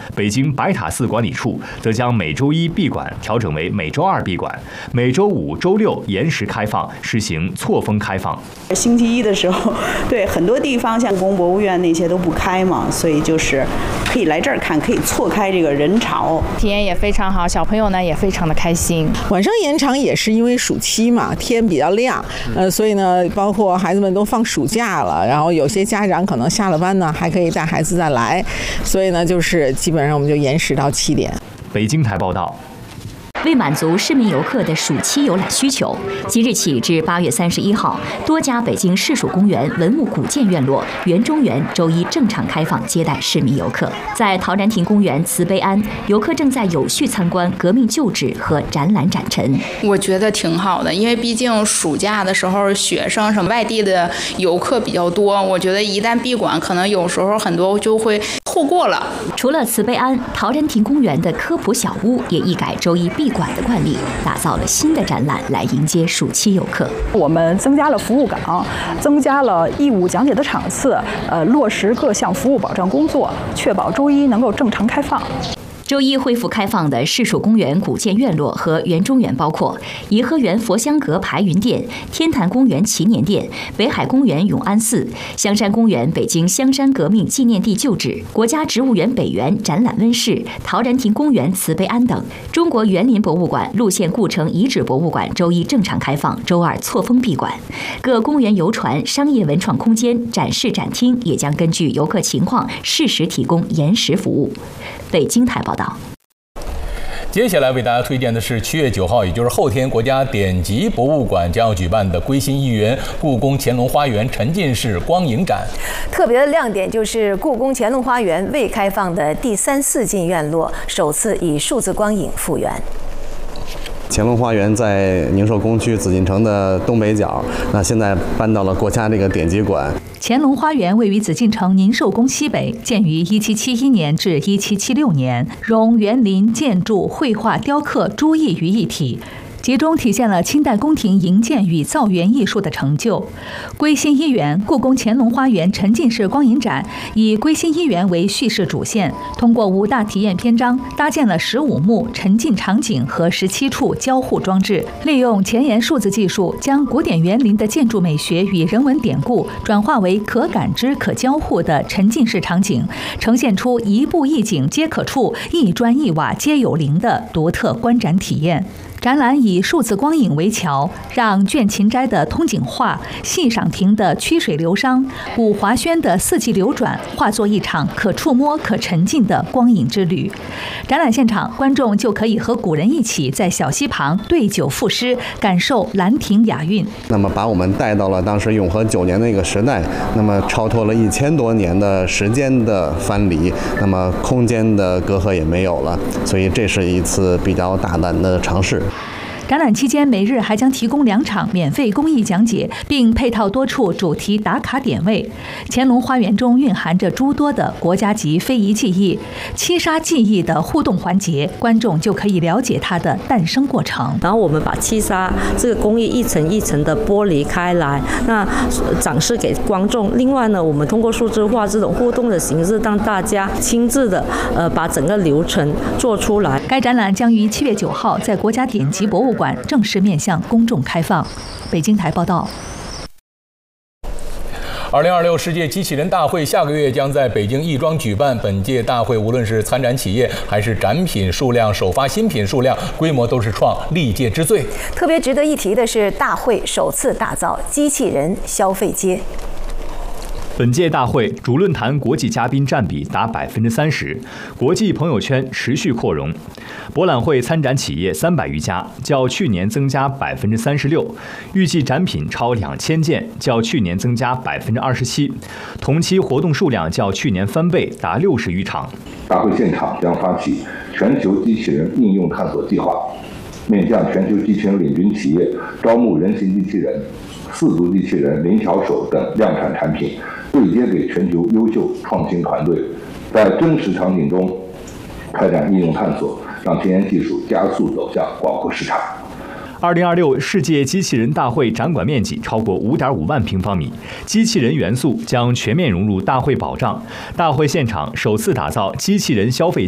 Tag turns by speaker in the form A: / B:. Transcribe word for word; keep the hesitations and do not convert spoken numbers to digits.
A: 北京白塔寺管理处则将每周一闭馆调整为每周二闭馆，每周五、周六延时开放，实行错峰开放。
B: 星期一的时候，对很多地方像故宫博物院那些都不开嘛，所以就是可以来这儿看，可以错开这个人潮，
C: 体验也非常好，小朋友呢也非常的开心。
D: 晚上延长也是因为暑期嘛，天比较亮，呃，所以呢，包括孩子们都放暑假了，然后有些家长可能下了班呢，还可以带孩子再来，所以呢，就是基本上我们就延时到七点。
A: 北京台报道。
E: 为满足市民游客的暑期游览需求，即日起至八月三十一号，多家北京市属公园文物古建院落、园中园周一正常开放接待市民游客。在陶然亭公园慈悲庵，游客正在有序参观革命旧址和展览展陈。
F: 我觉得挺好的，因为毕竟暑假的时候，学生什么外地的游客比较多，我觉得一旦闭馆，可能有时候很多就会错过了。
E: 除了慈悲庵，陶然亭公园的科普小屋也一改周一闭馆的惯例，打造了新的展览来迎接暑期游客。
G: 我们增加了服务岗，增加了义务讲解的场次，呃，落实各项服务保障工作，确保周一能够正常开放。
E: 周一恢复开放的市属公园古建院落和园中园包括颐和园佛香阁排云殿、天坛公园祈年殿、北海公园永安寺、香山公园北京香山革命纪念地旧址、国家植物园北园展览温室、陶然亭公园慈悲庵等。中国园林博物馆路线故城遗址博物馆周一正常开放，周二错峰闭馆。各公园游船、商业文创空间、展示展厅也将根据游客情况适时提供延时服务。北京台报道。
H: 接下来为大家推荐的是七月九号，也就是后天，国家典籍博物馆将要举办的归心一园故宫乾隆花园沉浸式光影展。
I: 特别的亮点就是故宫乾隆花园未开放的第三四进院落，首次以数字光影复原。
J: 乾隆花园在宁寿宫区紫禁城的东北角，那现在搬到了国家这个典籍馆。
K: 乾隆花园位于紫禁城宁寿宫西北，建于一七七一年至一七七六年，融园林、建筑、绘画、雕刻诸艺于一体。其中体现了清代宫廷营建与造园艺术的成就。归心一园故宫乾隆花园沉浸式光影展以归心一园为叙事主线，通过五大体验篇章，搭建了十五幕沉浸场景和十七处交互装置，利用前沿数字技术，将古典园林的建筑美学与人文典故转化为可感知、可交互的沉浸式场景，呈现出一步一景皆可触、一砖一瓦皆有灵的独特观展体验。展览以数字光影为桥，让倦勤斋的通景画、戏赏亭的曲水流觞、五华轩的四季流转化作一场可触摸、可沉浸的光影之旅。展览现场，观众就可以和古人一起在小溪旁对酒赋诗，感受兰亭雅韵。
J: 那么把我们带到了当时永和九年那个时代，那么超脱了一千多年的时间的藩篱，那么空间的隔阂也没有了，所以这是一次比较大胆的尝试。
K: 展览期间，每日还将提供两场免费公益讲解，并配套多处主题打卡点位。乾隆花园中蕴含着诸多的国家级非遗技艺，七杀技艺的互动环节，观众就可以了解它的诞生过程。
L: 然后我们把七杀这个工艺一层一层的剥离开来，那展示给观众。另外呢，我们通过数字化这种互动的形式，让大家亲自的呃把整个流程做出来。
K: 该展览将于七月九号在国家典籍博物馆正式面向公众开放。北京台报道。
H: 二零二六世界机器人大会下个月将在北京亦庄举办。本届大会无论是参展企业还是展品数量、首发新品数量，规模都是创历届之最。
I: 特别值得一提的是，大会首次打造机器人消费街。
A: 本届大会主论坛国际嘉宾占比达百分之三十，国际朋友圈持续扩容。博览会参展企业三百余家，较去年增加百分之三十六，预计展品超两千件，较去年增加百分之二十七。同期活动数量较去年翻倍，达六十余场。
M: 大会现场将发起全球机器人应用探索计划，面向全球机器人领军企业，招募人形机器人、四足机器人、灵巧手等量产产品。对接给全球优秀创新团队，在真实场景中开展应用探索，让前沿技术加速走向广阔市场。
A: 二零二六世界机器人大会展馆面积超过五点五万平方米，机器人元素将全面融入大会保障。大会现场首次打造机器人消费